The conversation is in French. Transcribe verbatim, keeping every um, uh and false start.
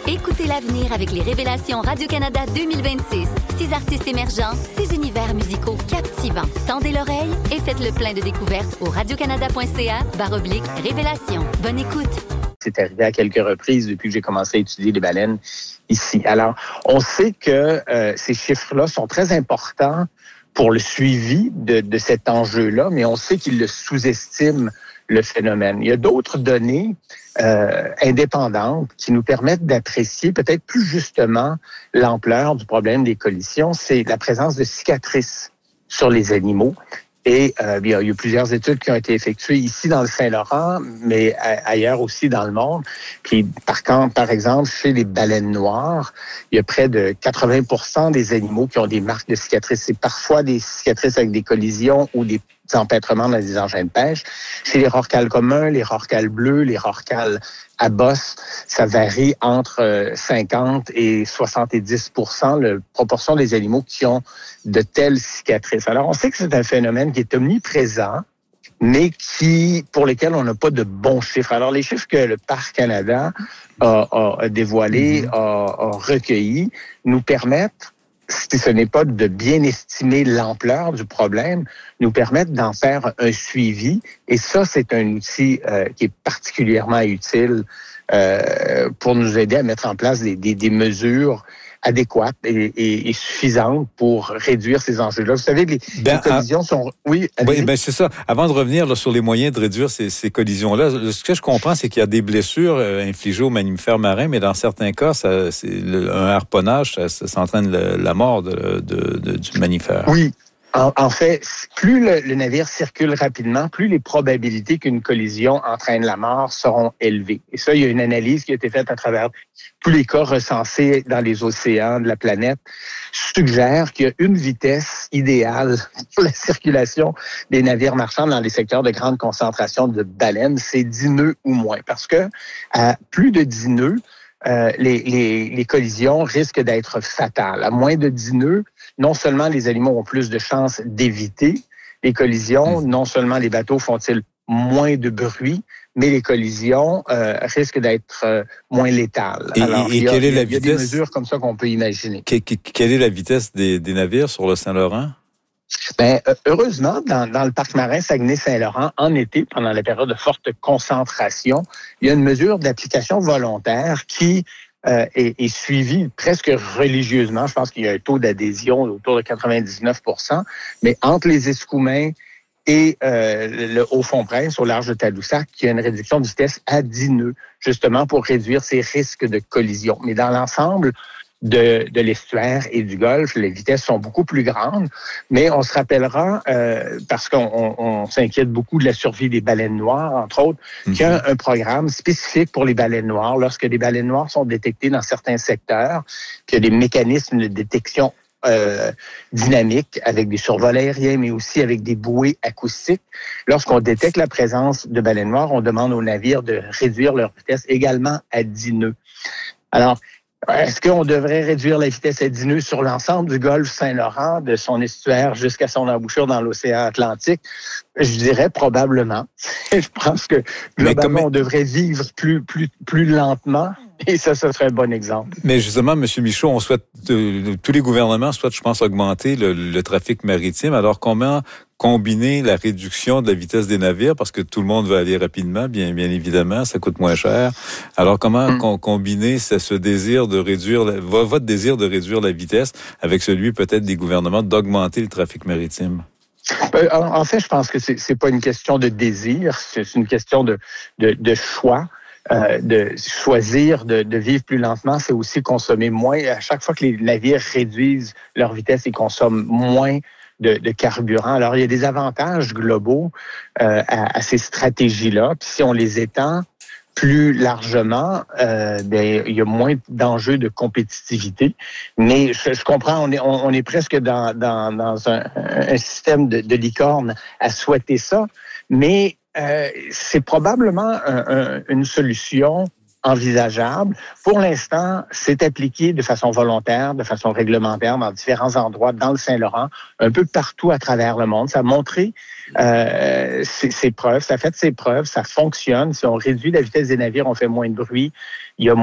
Écoutez l'avenir avec les Révélations Radio-Canada deux mille vingt-six. Six artistes émergents, six univers musicaux captivants. Tendez l'oreille et faites le plein de découvertes au radiocanada.ca barre oblique Révélations. Bonne écoute. C'est arrivé à quelques reprises depuis que j'ai commencé à étudier les baleines ici. Alors, on sait que euh, ces chiffres-là sont très importants pour le suivi de, de cet enjeu-là, mais on sait qu'ils le sous-estiment, le phénomène. Il y a d'autres données euh, indépendantes qui nous permettent d'apprécier peut-être plus justement l'ampleur du problème des collisions. C'est la présence de cicatrices sur les animaux. Et euh, il y a eu plusieurs études qui ont été effectuées ici dans le Saint-Laurent, mais ailleurs aussi dans le monde. Puis par contre, par exemple, chez les baleines noires, il y a près de quatre-vingts pour cent des animaux qui ont des marques de cicatrices. C'est parfois des cicatrices avec des collisions ou des empêtrements dans des engins de pêche. Chez les rorquals communs, les rorquals bleus, les rorquals à bosse, ça varie entre cinquante et soixante-dix pour cent la proportion des animaux qui ont de telles cicatrices. Alors, on sait que c'est un phénomène qui est omniprésent, mais qui, pour lesquels on n'a pas de bons chiffres. Alors, les chiffres que le Parc Canada a, a dévoilés, a, a recueillis, nous permettent, si ce n'est pas de bien estimer l'ampleur du problème, nous permettent d'en faire un suivi. Et ça, c'est un outil euh, qui est particulièrement utile euh, pour nous aider à mettre en place des, des, des mesures adéquates et, et, et suffisantes pour réduire ces enjeux-là. Vous savez, les, ben, les collisions à... sont... Oui, oui, ben c'est ça. Avant de revenir là, sur les moyens de réduire ces, ces collisions-là, ce que je comprends, c'est qu'il y a des blessures euh, infligées aux mammifères marins, mais dans certains cas, ça, c'est le, un harponnage, ça, ça s'entraîne le, la mort de, de, de, du mammifère. Oui. En, en fait, plus le, le navire circule rapidement, plus les probabilités qu'une collision entraîne la mort seront élevées. Et ça, il y a une analyse qui a été faite à travers tous les cas recensés dans les océans de la planète, suggère qu'il y a une vitesse idéale pour la circulation des navires marchands dans les secteurs de grande concentration de baleines, c'est dix nœuds ou moins. Parce que à plus de dix nœuds, Euh, les, les, les collisions risquent d'être fatales. À moins de dix nœuds, non seulement les animaux ont plus de chances d'éviter les collisions, mmh. non seulement les bateaux font-ils moins de bruit, mais les collisions euh, risquent d'être euh, moins létales. Et, Alors, et il y a, quelle est la il y a vitesse? des mesures comme ça qu'on peut imaginer. Que, que, quelle est la vitesse des, des navires sur le Saint-Laurent? Ben, heureusement, dans, dans le parc marin Saguenay-Saint-Laurent, en été, pendant la période de forte concentration, il y a une mesure d'application volontaire qui euh, est, est suivie presque religieusement. Je pense qu'il y a un taux d'adhésion autour de quatre-vingt-dix-neuf pour cent, mais entre les escoumins et euh, le Haut-Fond-Prince, au large de Tadoussac, il y a une réduction de vitesse à dix nœuds, justement pour réduire ces risques de collision. Mais dans l'ensemble de, de l'estuaire et du golfe, les vitesses sont beaucoup plus grandes, mais on se rappellera, euh, parce qu'on on, on s'inquiète beaucoup de la survie des baleines noires, entre autres, mm-hmm. qu'il y a un programme spécifique pour les baleines noires. Lorsque des baleines noires sont détectées dans certains secteurs, puis il y a des mécanismes de détection Euh, dynamique avec des survols aériens, mais aussi avec des bouées acoustiques. Lorsqu'on détecte la présence de baleines noires, on demande aux navires de réduire leur vitesse également à dix nœuds. Alors, est-ce qu'on devrait réduire la vitesse à dix nœuds sur l'ensemble du golfe Saint-Laurent, de son estuaire jusqu'à son embouchure dans l'océan Atlantique? Je dirais probablement. Je pense que globalement, comme... on devrait vivre plus, plus, plus lentement. Et ça, ce serait un bon exemple. Mais justement, M. Michaud, on souhaite, euh, tous les gouvernements souhaitent, je pense, augmenter le, le trafic maritime. Alors, comment combiner la réduction de la vitesse des navires, parce que tout le monde veut aller rapidement, bien, bien évidemment, ça coûte moins cher. Alors, comment mmh. com- combiner ce, ce désir de réduire, la, votre désir de réduire la vitesse avec celui peut-être des gouvernements d'augmenter le trafic maritime? Euh, en, en fait, je pense que c'est, c'est pas une question de désir, c'est une question de, de, de choix. Euh, de choisir de, de vivre plus lentement, c'est aussi consommer moins. À chaque fois que les navires réduisent leur vitesse, ils consomment moins de, de carburant. Alors, il y a des avantages globaux euh, à, à ces stratégies-là. Puis si on les étend plus largement, euh, ben, il y a moins d'enjeux de compétitivité. Mais je, je comprends, on est, on, on est presque dans, dans, dans un, un système de, de licorne à souhaiter ça, mais Euh, c'est probablement un, un, une solution envisageable. Pour l'instant, c'est appliqué de façon volontaire, de façon réglementaire dans différents endroits dans le Saint-Laurent, un peu partout à travers le monde. Ça a montré euh, ses, ses preuves, ça a fait ses preuves, ça fonctionne. Si on réduit la vitesse des navires, on fait moins de bruit, il y a